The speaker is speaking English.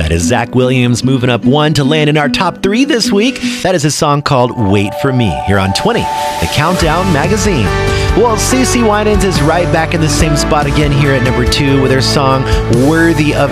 That is Zach Williams moving up one to land in our top 3 this week. That is a song called Wait For Me here on 20, the Countdown Magazine. Well, CeCe Winans is right back in the same spot again here at number 2 with her song Worthy of